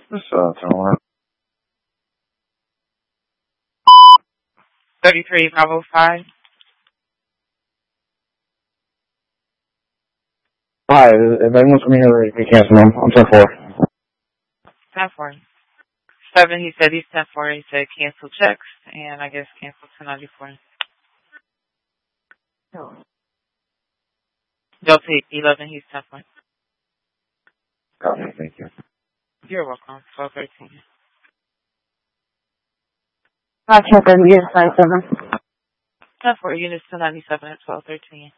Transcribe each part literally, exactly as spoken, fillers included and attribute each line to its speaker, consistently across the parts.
Speaker 1: This, uh, Tower.
Speaker 2: thirty-three, Bravo five.
Speaker 1: Hi, if anyone's coming here, we cancel them. I'm ten four.
Speaker 2: ten four. seven, he said he's ten four. He said cancel checks, and I guess cancel ten ninety-four. No. Delta eleven, he's ten four.
Speaker 1: Copy, thank you.
Speaker 2: You're welcome. twelve thirteen.
Speaker 3: I'll check on unit nine seven.
Speaker 2: ten four, units two ninety-seven at twelve thirteen.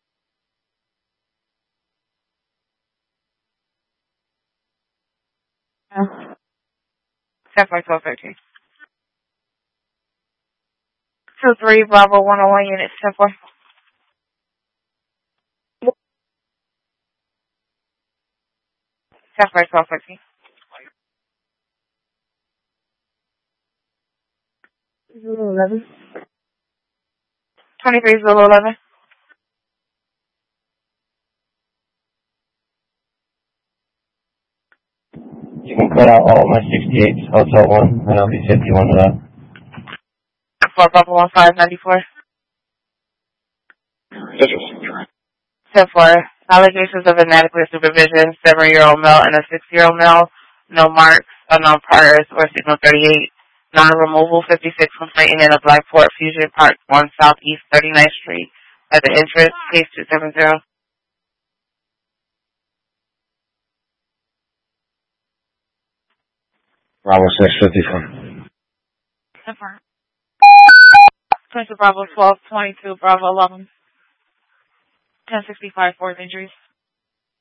Speaker 3: Yeah.
Speaker 2: ten four, twelve thirteen.
Speaker 3: two three, Bravo one oh one, units ten four.
Speaker 2: ten four, twelve thirteen.
Speaker 3: Zulu eleven.
Speaker 2: twenty-three, Zulu eleven.
Speaker 1: You can cut out all my sixty-eights, Hotel one, and I'll be fifty-one to that.
Speaker 2: four, Bravo one five ninety-four. ten four, allegations of inadequate supervision, seven-year-old male and a six-year-old male, no marks, unknown priors, or signal thirty-eight, non-removal fifty-six complainant in a Blackport Fusion Park one Southeast thirty-ninth Street at the entrance, case two seven zero.
Speaker 1: Bravo six fifty-four.
Speaker 2: ten four. twenty-two, Bravo twelve, twenty-two, Bravo eleven. ten sixty-five, fourth injuries.